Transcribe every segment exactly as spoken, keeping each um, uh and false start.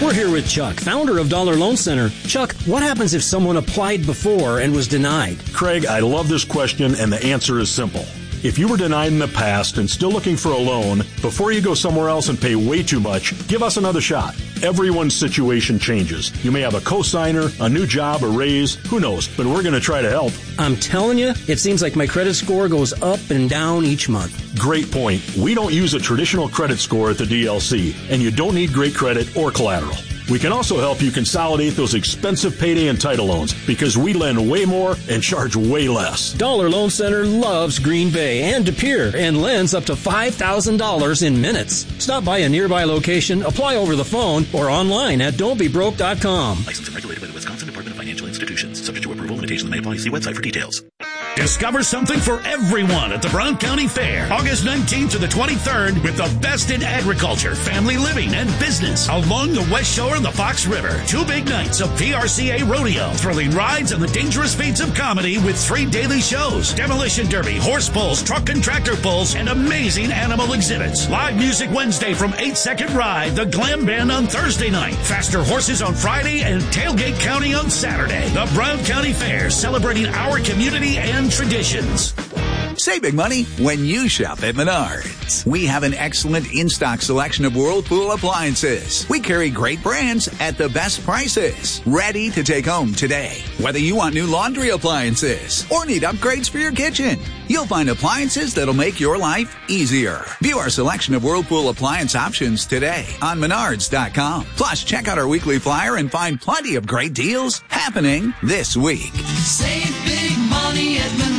We're here with Chuck, founder of Dollar Loan Center. Chuck, what happens if someone applied before and was denied? Craig, I love this question, and the answer is simple. If you were denied in the past and still looking for a loan, before you go somewhere else and pay way too much, give us another shot. Everyone's situation changes. You may have a cosigner, a new job, a raise, who knows, but we're going to try to help. I'm telling you, it seems like my credit score goes up and down each month. Great point. We don't use a traditional credit score at the D L C, and you don't need great credit or collateral. We can also help you consolidate those expensive payday and title loans because we lend way more and charge way less. Dollar Loan Center loves Green Bay and De Pere and lends up to five thousand dollars in minutes. Stop by a nearby location, apply over the phone, or online at don't be broke dot com. Licensed and regulated by the Wisconsin Department of Financial Institutions. Subject to approval, limitations may apply. See website for details. Discover something for everyone at the Brown County Fair, August nineteenth to the twenty-third, with the best in agriculture, family living, and business along the West Shore and the Fox River. Two big nights of P R C A rodeo, thrilling rides, and the dangerous feats of comedy with three daily shows, demolition derby, horse pulls, truck and tractor pulls, and amazing animal exhibits. Live music Wednesday from eight second Ride, the Glam Band on Thursday night, Faster Horses on Friday, and Tailgate County on Saturday. The Brown County Fair, celebrating our community and traditions. Save big money when you shop at Menards. We have an excellent in-stock selection of Whirlpool appliances. We carry great brands at the best prices. Ready to take home today. Whether you want new laundry appliances or need upgrades for your kitchen, you'll find appliances that'll make your life easier. View our selection of Whirlpool appliance options today on Menards dot com. Plus, check out our weekly flyer and find plenty of great deals happening this week. Save big money at Menards.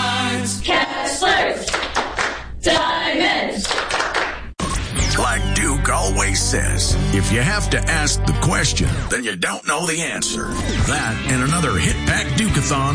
Kessler's Diamonds. Like Duke always says, if you have to ask the question, then you don't know the answer. That and another Hit Pack Duke-a-thon